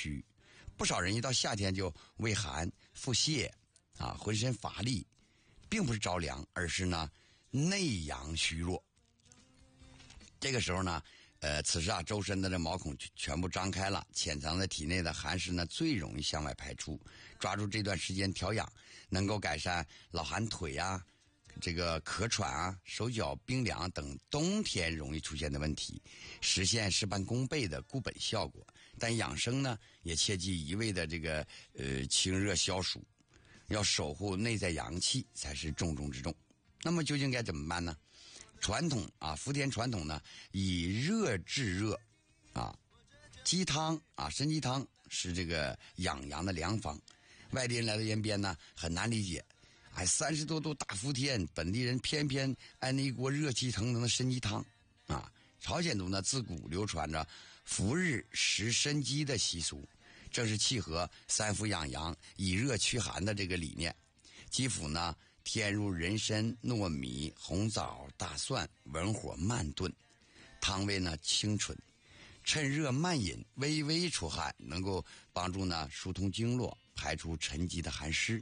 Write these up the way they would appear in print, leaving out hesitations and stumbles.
虚。不少人一到夏天就畏寒腹泻啊，浑身乏力，并不是着凉，而是呢内阳虚弱。这个时候呢此时啊周身的这毛孔全部张开了，潜藏在体内的寒湿呢最容易向外排出。抓住这段时间调养，能够改善老寒腿啊，这个咳喘啊，手脚冰凉等冬天容易出现的问题，实现事半功倍的固本效果。但养生呢也切忌一味的这个清热消暑，要守护内在阳气才是重中之重。那么究竟该怎么办呢？传统啊，福田传统呢以热治热啊，鸡汤啊，参鸡汤是这个养阳的良方。外地人来到延边呢很难理解，30多度大伏天，本地人偏偏爱那一锅热气腾腾的参鸡汤啊。朝鲜族呢自古流传着伏日食参鸡的习俗，正是契合三伏养阳、以热驱寒的这个理念。鸡脯呢添入人参、糯米、红枣、大蒜，文火慢炖，汤味呢清纯，趁热慢饮，微微出汗，能够帮助呢疏通经络，排出沉积的寒湿。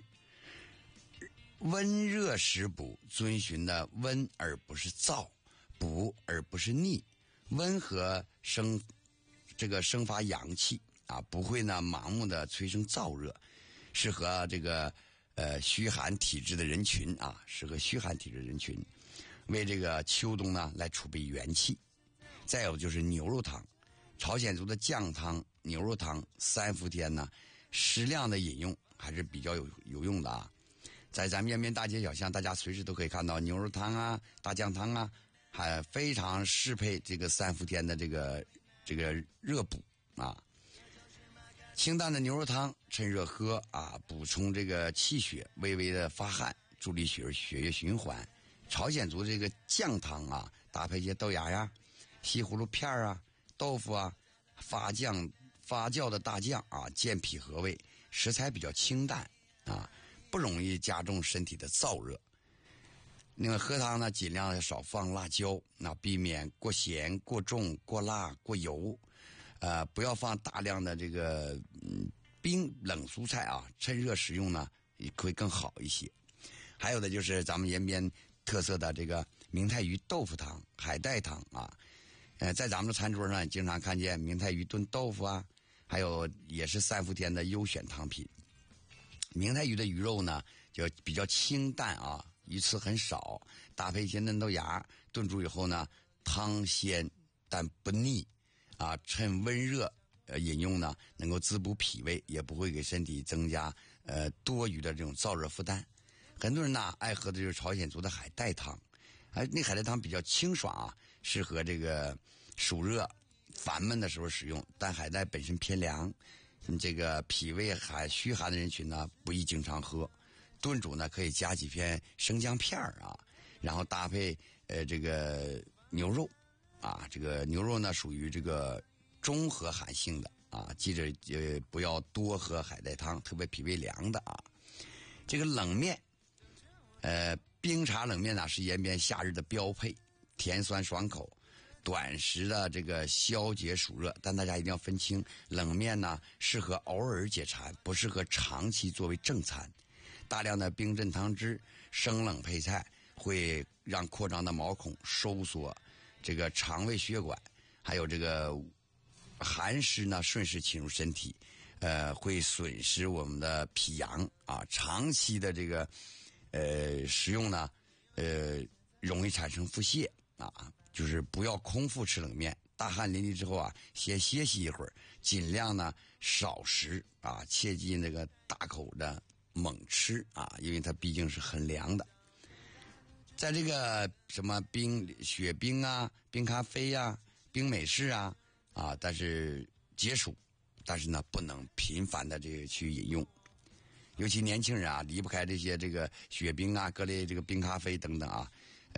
温热食补，遵循的温而不是燥，补而不是逆，温和生发阳气啊，不会呢盲目的催生燥热，适合这个虚寒体质的人群啊，适合虚寒体质的人群，为这个秋冬呢来储备元气。再有就是牛肉汤，朝鲜族的酱汤、牛肉汤3伏天呢，适量的饮用还是比较有用的啊。在咱们延边大街小巷，大家随时都可以看到牛肉汤啊、大酱汤啊，还非常适配这个3伏天的这个热补啊。清淡的牛肉汤趁热喝啊，补充这个气血，微微的发汗，助力血液循环。朝鲜族这个酱汤啊，搭配一些豆芽呀、西葫芦片啊、豆腐啊，发酵的大酱啊，健脾和胃，食材比较清淡啊，不容易加重身体的燥热。那个喝汤呢，尽量少放辣椒，那避免过咸、过重、过辣、过油。不要放大量的这个冰冷蔬菜啊，趁热食用呢也会更好一些。还有的就是咱们延边特色的这个明太鱼豆腐汤、海带汤啊，在咱们的餐桌上经常看见明太鱼炖豆腐啊，还有也是3伏天的优选汤品。明太鱼的鱼肉呢就比较清淡啊，鱼刺很少，搭配一些嫩豆芽炖煮以后呢，汤鲜但不腻啊，趁温热饮用呢，能够滋补脾胃，也不会给身体增加多余的这种燥热负担。很多人呢爱喝的就是朝鲜族的海带汤，那海带汤比较清爽啊，适合这个暑热烦闷的时候使用。但海带本身偏凉，这个脾胃虚寒的人群呢不宜经常喝。炖煮呢可以加几片生姜片啊，然后搭配这个牛肉啊，这个牛肉呢属于这个中和寒性的啊，记着不要多喝海带汤，特别脾胃凉的啊。这个冷面，冰茶冷面呢是延边夏日的标配，甜酸爽口，短时的这个消解暑热。但大家一定要分清，冷面呢适合偶尔解馋，不适合长期作为正餐。大量的冰镇汤汁、生冷配菜会让扩张的毛孔收缩，这个肠胃血管还有这个寒湿呢顺势侵入身体，会损失我们的脾阳啊。长期的这个食用呢，容易产生腹泻啊。就是不要空腹吃冷面，大汗淋漓之后啊，先歇息一会儿，尽量呢少食啊，切忌那个大口的猛吃啊，因为它毕竟是很凉的。在这个什么雪冰啊、冰咖啡啊、冰美式啊，但是解暑，但是呢不能频繁的这个去饮用。尤其年轻人啊，离不开这些这个雪冰啊、各类这个冰咖啡等等啊，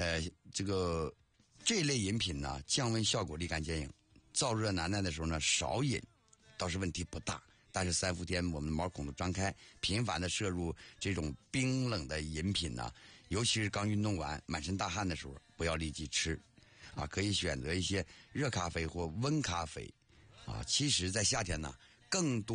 这类饮品呢，降温效果立竿见影。燥热难耐的时候呢，少饮倒是问题不大。但是3伏天我们的毛孔都张开，频繁的摄入这种冰冷的饮品呢，尤其是刚运动完满身大汗的时候，不要立即吃啊，可以选择一些热咖啡或温咖啡啊。其实在夏天呢，更多